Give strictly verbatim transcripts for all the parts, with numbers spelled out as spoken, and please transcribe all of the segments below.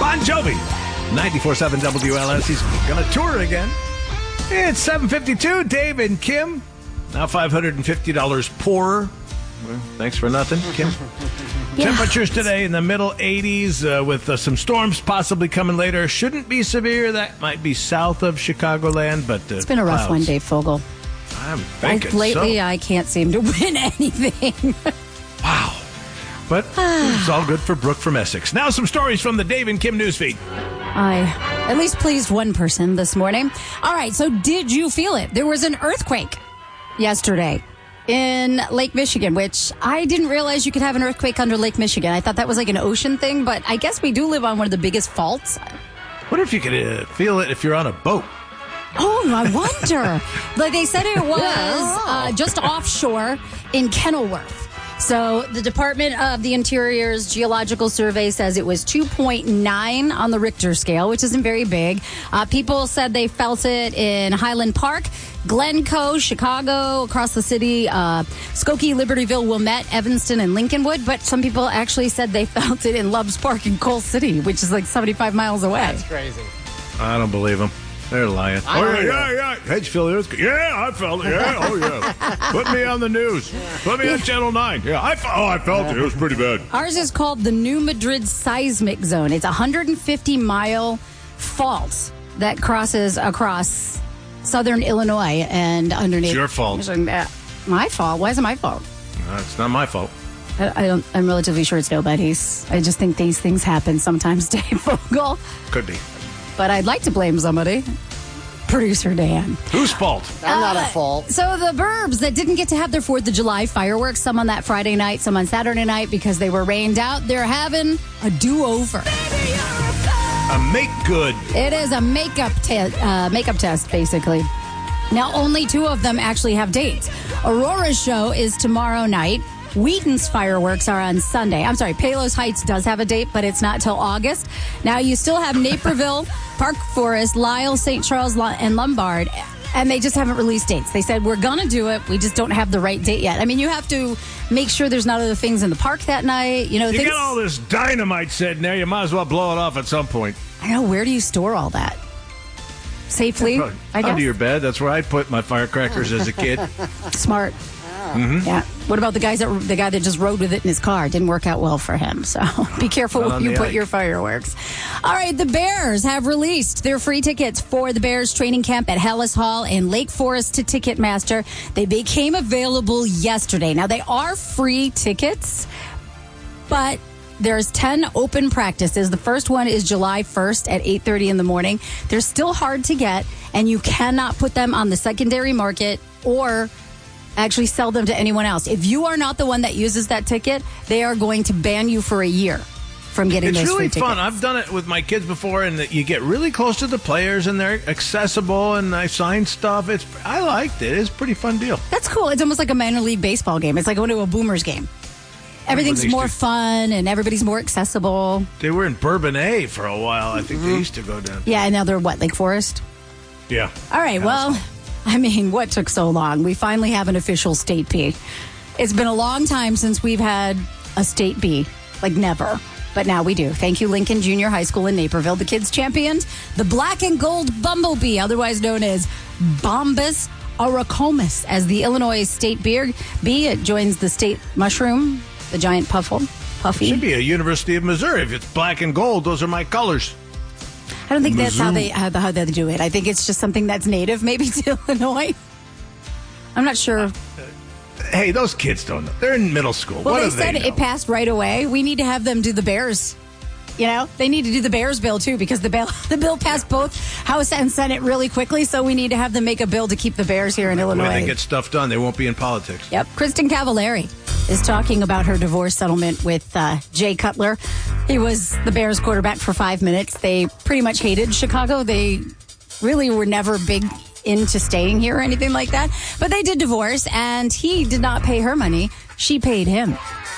Bon Jovi, ninety-four point seven W L S. He's going to tour again. It's seven fifty-two. Dave and Kim, now five hundred fifty dollars poorer. Well, thanks for nothing, Kim. Yeah. Temperatures today in the middle eighties uh, with uh, some storms possibly coming later. Shouldn't be severe. That might be south of Chicagoland, but uh, it's been a rough clouds. one, Dave Fogel. I'm thinking I, lately, so. I can't seem to win anything. Wow. But it's all good for Brooke from Essex. Now some stories from the Dave and Kim newsfeed. I at least pleased one person this morning. All right, so did you feel it? There was an earthquake yesterday in Lake Michigan, which I didn't realize you could have an earthquake under Lake Michigan. I thought that was like an ocean thing, but I guess we do live on one of the biggest faults. What if you could uh, feel it if you're on a boat? Oh, I wonder. Like they said it was uh, just offshore in Kenilworth. So the Department of the Interior's Geological Survey says it was two point nine on the Richter scale, which isn't very big. Uh, people said they felt it in Highland Park, Glencoe, Chicago, across the city, uh, Skokie, Libertyville, Wilmette, Evanston, and Lincolnwood. But some people actually said they felt it in Loves Park in Coal City, which is like seventy-five miles away. That's crazy. I don't believe them. They're lying. I Oh, yeah, know. yeah, yeah. How'd you feel the earthquake? Yeah, I felt it. Yeah, oh, yeah. Put me on the news. Put me on Channel nine. Yeah, I, fe- oh, I felt it. It was pretty bad. Ours is called the New Madrid Seismic Zone. It's a one hundred fifty mile fault that crosses across southern Illinois and underneath. It's your fault. My fault? Why is it my fault? Uh, it's not my fault. I, I don't. I'm relatively sure it's nobody's. I just think these things happen sometimes, Dave Fogel. Could be. But I'd like to blame somebody. Producer Dan. Whose fault? I'm not Uh, at fault. So the Burbs that didn't get to have their fourth of July fireworks, some on that Friday night, some on Saturday night because they were rained out, they're having a do-over. A make good. It is a makeup, te- uh, makeup test, basically. Now, only two of them actually have dates. Aurora's show is tomorrow night. Wheaton's fireworks are on Sunday. I'm sorry, Palos Heights does have a date, but it's not till August. Now, you still have Naperville, Park Forest, Lisle, Saint Charles, and Lombard, and they just haven't released dates. They said, we're going to do it. We just don't have the right date yet. I mean, you have to make sure there's not other things in the park that night. You know, You things- got all this dynamite sitting there. You might as well blow it off at some point. I know, where do you store all that? Safely, Probably I guess. under your bed. That's where I put my firecrackers as a kid. Smart. Mm-hmm. Yeah. What about the guys that the guy that just rode with it in his car? It didn't work out well for him. So be careful Not where on you the put Ike. your fireworks. All right, the Bears have released their free tickets for the Bears training camp at Hellas Hall and Lake Forest to Ticketmaster. They became available yesterday. Now they are free tickets, but there's ten open practices. The first one is July first at eight thirty in the morning. They're still hard to get, and you cannot put them on the secondary market or actually sell them to anyone else. If you are not the one that uses that ticket, they are going to ban you for a year from getting It's those really free fun. tickets. I've done it with my kids before, and you get really close to the players, and they're accessible, and I sign stuff. It's I liked it. It's a pretty fun deal. That's cool. It's almost like a minor league baseball game. It's like going to a Boomers game. Everything's they used more to- fun, and everybody's more accessible. They were in Bourbonnais for a while. I think Mm-hmm. they used to go down. Yeah, and now they're what, Lake Forest? Yeah. All right, well, I mean, what took so long? We finally have an official state B. It's been a long time since we've had a state B, like never. But now we do. Thank you, Lincoln Junior High School in Naperville. The kids championed the black and gold bumblebee, otherwise known as Bombus auracomus, as the Illinois state beer bee. It joins the state mushroom, the giant puffle, puffy. Should be a University of Missouri. If it's black and gold, those are my colors. I don't think that's how Mizzou. they how, how they do it. I think it's just something that's native, maybe to Illinois. I'm not sure. Hey, those kids don't know. They're in middle school. Well, what they do said they know? it passed right away. We need to have them do the Bears. You know, they need to do the Bears bill too because the bill the bill passed both House and Senate really quickly. So we need to have them make a bill to keep the Bears here in When Illinois. they get stuff done, they won't be in politics. Yep. Kristen Cavallari is talking about her divorce settlement with uh, Jay Cutler. He was the Bears quarterback for five minutes. They pretty much hated Chicago. They really were never big into staying here or anything like that. But they did divorce, and he did not pay her money. She paid him.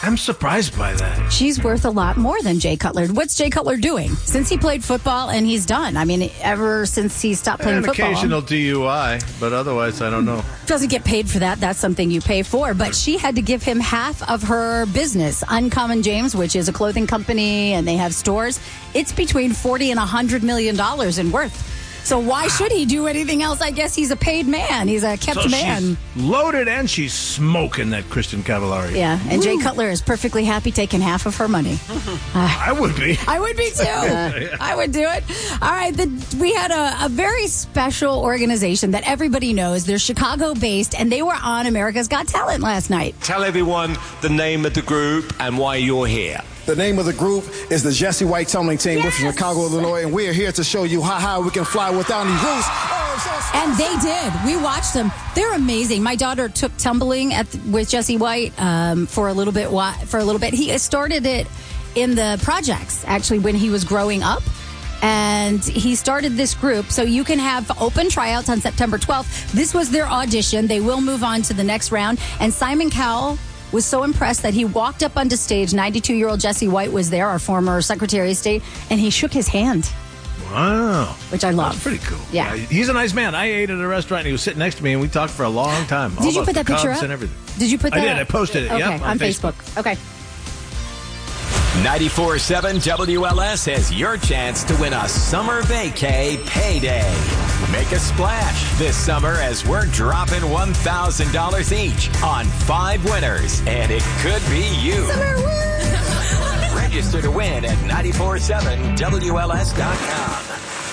I'm surprised by that. She's worth a lot more than Jay Cutler. What's Jay Cutler doing? Since he played football, and he's done. I mean, ever since he stopped playing An football. occasional D U I, but otherwise, I don't know. Doesn't get paid for that. That's something you pay for. But she had to give him half of her business. Uncommon James, which is a clothing company, and they have stores. It's between forty and one hundred million dollars in worth. So why should he do anything else? I guess he's a paid man. He's a kept so man. She's loaded and she's smoking that Kristen Cavallari. Yeah, and Woo. Jay Cutler is perfectly happy taking half of her money. Uh, I would be. I would be too. yeah. I would do it. All right, the, we had a, a very special organization that everybody knows. They're Chicago-based, and they were on America's Got Talent last night. Tell everyone the name of the group and why you're here. The name of the group is the Jesse White Tumbling Team. Yes. We're from Chicago, Illinois, and we're here to show you how high we can fly without any roofs. Oh, so and they did. We watched them. They're amazing. My daughter took tumbling at with Jesse White um, for a little bit. For a little bit, he started it in the projects actually when he was growing up. And he started this group, so you can have open tryouts on September twelfth. This was their audition. They will move on to the next round. And Simon Cowell was so impressed that he walked up onto stage. ninety-two-year-old Jesse White was there, our former Secretary of State, and he shook his hand. Wow. Which I love. That's pretty cool. Yeah. yeah. He's a nice man. I ate at a restaurant, and he was sitting next to me, and we talked for a long time. Did you put that picture up? And everything. Did you put that I did. up? I posted it. Okay, yep, on, on Facebook. Facebook. Okay. ninety-four point seven W L S has your chance to win a summer vacay payday. Make a splash this summer as we're dropping one thousand dollars each on five winners, and it could be you. Summer woo! Register to win at nine four seven W L S dot com.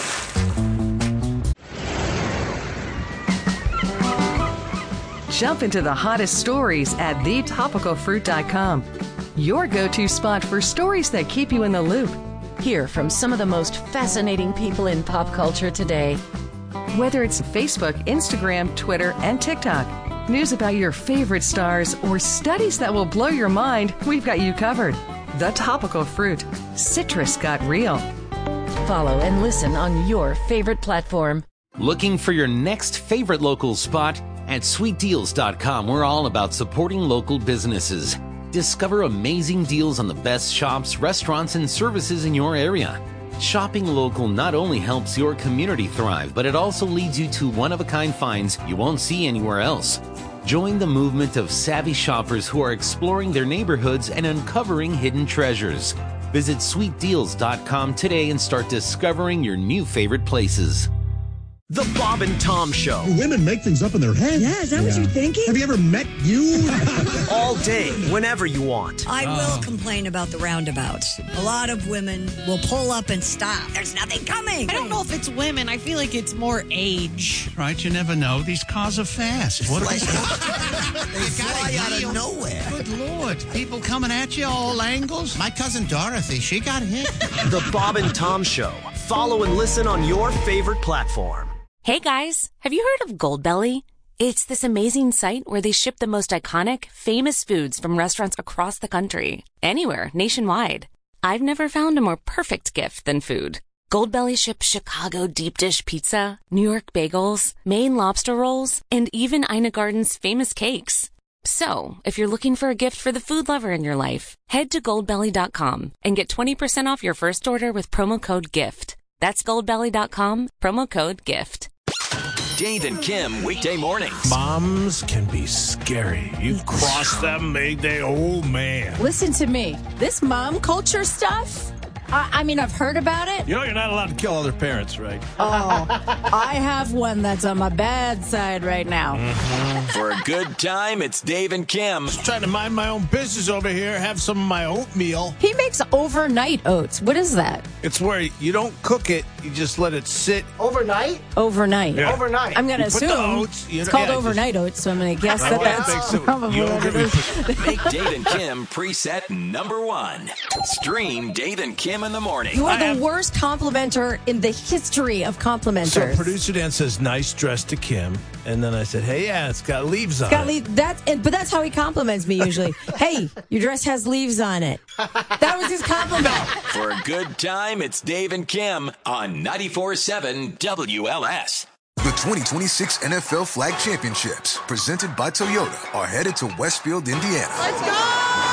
Jump into the hottest stories at the topical fruit dot com. Your go-to spot for stories that keep you in the loop. Hear from some of the most fascinating people in pop culture today. Whether it's Facebook, Instagram, Twitter, and TikTok, news about your favorite stars, or studies that will blow your mind, we've got you covered. The Topical Fruit. Citrus got real. Follow and listen on your favorite platform. Looking for your next favorite local spot? At sweet deals dot com, we're all about supporting local businesses. Discover amazing deals on the best shops, restaurants, and services in your area. Shopping local not only helps your community thrive, but it also leads you to one-of-a-kind finds you won't see anywhere else. Join the movement of savvy shoppers who are exploring their neighborhoods and uncovering hidden treasures. Visit sweet deals dot com today and start discovering your new favorite places. The Bob and Tom Show. Women make things up in their head. Yeah, is that yeah. what you're thinking? Have you ever met you? All day, whenever you want. I oh. will complain about the roundabouts. A lot of women will pull up and stop. There's nothing coming. I don't know if it's women. I feel like it's more age. Right, you never know. These cars are fast. What like, they fly out of nowhere. Good Lord. People coming at you all angles. My cousin Dorothy, she got hit. The Bob and Tom Show. Follow and listen on your favorite platform. Hey guys, have you heard of Goldbelly? It's this amazing site where they ship the most iconic, famous foods from restaurants across the country. Anywhere, nationwide. I've never found a more perfect gift than food. Goldbelly ships Chicago deep dish pizza, New York bagels, Maine lobster rolls, and even Ina Garden's famous cakes. So, if you're looking for a gift for the food lover in your life, head to goldbelly dot com and get twenty percent off your first order with promo code GIFT. That's goldbelly dot com, promo code GIFT. Dave and Kim, weekday mornings. Moms can be scary. You cross them, they, they, oh man. Listen to me. This mom culture stuff, I, I mean, I've heard about it. You know you're not allowed to kill other parents, right? Oh, I have one that's on my bad side right now. Mm-hmm. For a good time, it's Dave and Kim. Just trying to mind my own business over here, have some of my oatmeal. He makes overnight oats. What is that? It's where you don't cook it, you just let it sit. Overnight? Overnight. Yeah. Overnight. I'm going to assume oats, you know, it's called yeah, overnight just, oats, so I'm going to guess that well, that's that probably what it is. Make Dave and Kim preset number one. Stream Dave and Kim in the morning. You are I the have... worst complimenter in the history of complimenters. So producer Dan says, nice dress to Kim. And then I said, hey, yeah, it's got leaves on it's got it. Le- that's, but that's how he compliments me usually. Hey, your dress has leaves on it. That was his compliment. For a good time, it's Dave and Kim on ninety-four point seven W L S. The twenty twenty-six N F L Flag Championships, presented by Toyota, are headed to Westfield, Indiana. Let's go!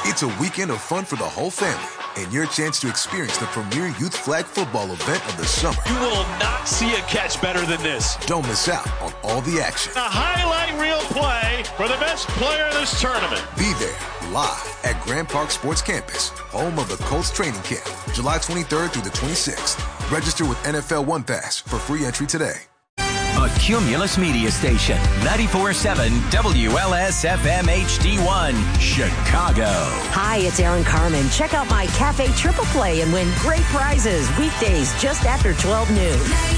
It's a weekend of fun for the whole family and your chance to experience the premier youth flag football event of the summer. You will not see a catch better than this. Don't miss out on all the action. A highlight reel play for the best player in this tournament. Be there live at Grand Park Sports Campus, home of the Colts training camp, July twenty-third through the twenty-sixth. Register with N F L One Pass for free entry today. A Cumulus Media Station, ninety-four point seven W L S F M H D one, Chicago. Hi, it's Aaron Carmen. Check out my Cafe Triple Play and win great prizes weekdays just after twelve noon.